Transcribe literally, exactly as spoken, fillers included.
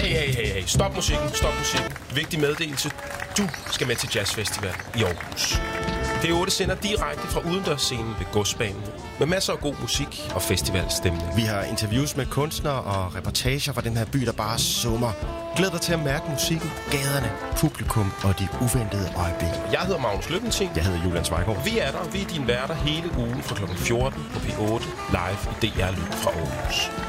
Hey, hey, hey, hey. Stop musikken, stop musikken. Vigtig meddelelse. Du skal med til Jazzfestival i Aarhus. P otte sender direkte fra udendørsscenen ved Godsbanen med masser af god musik og festivalstemning. Vi har interviews med kunstnere og reportager fra den her by, der bare summer. Glæd dig til at mærke musikken, gaderne, publikum og de uventede øjeblikke. Jeg hedder Magnus Løbbentin. Jeg hedder Julian Zweigård. Vi er der, vi er dine værter hele ugen fra klokken fjorten på P otte live i D R Lyd fra Aarhus.